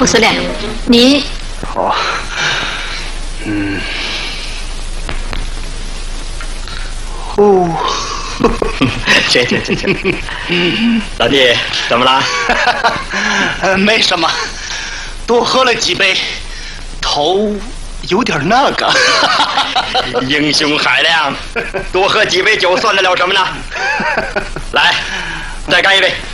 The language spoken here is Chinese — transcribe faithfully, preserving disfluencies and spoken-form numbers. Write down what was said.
副司令，你哦，嗯，哦， 行行行行，老弟，怎么了？ 呃，没什么，多喝了几杯，头有点那个。 英雄海量，多喝几杯酒算得了什么呢？来，再干一杯。